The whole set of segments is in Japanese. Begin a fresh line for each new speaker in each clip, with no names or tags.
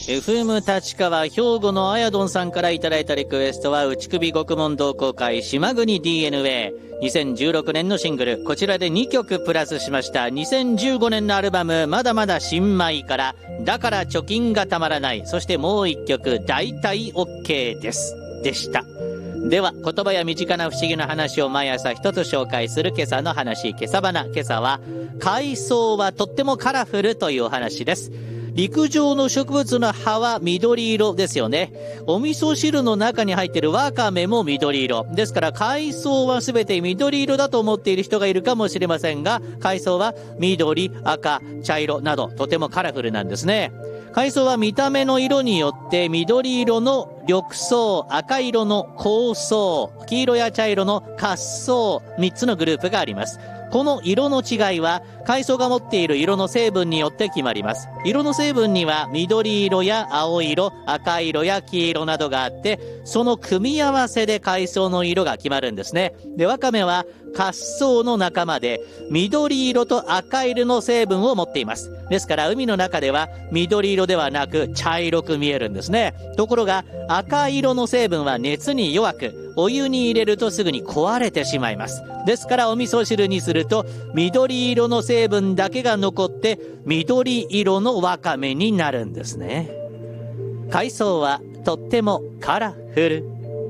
FM 立川兵庫のあやどんさんからいただいたリクエストは、内首獄門同好会島国 DNA 2016年のシングル、こちらで2曲プラスしました。2015年のアルバムまだまだ新米から、だから貯金がたまらない、そしてもう1曲、大体 OK ですでした。では、言葉や身近な不思議な話を毎朝一つ紹介する今朝の話、今朝花。今朝は海藻はとってもカラフルというお話です。陸上の植物の葉は緑色ですよね。お味噌汁の中に入っているわかめも緑色ですから、海藻はすべて緑色だと思っている人がいるかもしれませんが、海藻は緑、赤、茶色などとてもカラフルなんですね。海藻は見た目の色によって緑色の緑藻、赤色の紅藻、黄色や茶色の褐藻、3つのグループがあります。この色の違いは海藻が持っている色の成分によって決まります。色の成分には緑色や青色、赤色や黄色などがあって、その組み合わせで海藻の色が決まるんですね。で、ワカメは褐藻の仲間で緑色と赤色の成分を持っています。ですから海の中では緑色ではなく茶色く見えるんですね。ところが赤色の成分は熱に弱く、お湯に入れるとすぐに壊れてしまいます。ですからお味噌汁にすると緑色の成分だけが残って緑色のわかめになるんですね。海藻はとってもカラフル。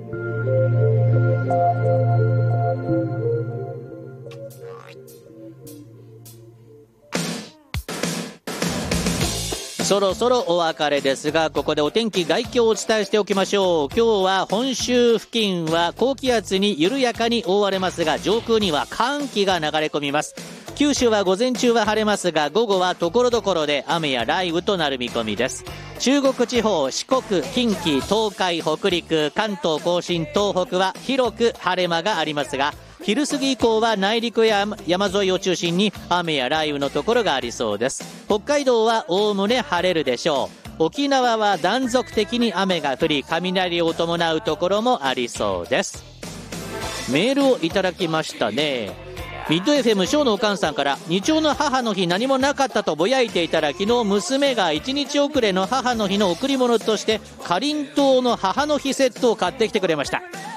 そろそろお別れですが、ここでお天気概況をお伝えしておきましょう。今日は本州付近は高気圧に緩やかに覆われますが、上空には寒気が流れ込みます。九州は午前中は晴れますが、午後は所々で雨や雷雨となる見込みです。中国地方、四国、近畿、東海、北陸、関東甲信、東北は広く晴れ間がありますが、昼過ぎ以降は内陸や山沿いを中心に雨や雷雨のところがありそうです。北海道はおおむね晴れるでしょう。沖縄は断続的に雨が降り、雷を伴うところもありそうです。メールをいただきましたね。ミッド FM ショーのおかんさんから、日曜の母の日何もなかったとぼやいていたら、昨日娘が1日遅れの母の日の贈り物としてかりんとうの母の日セットを買ってきてくれました。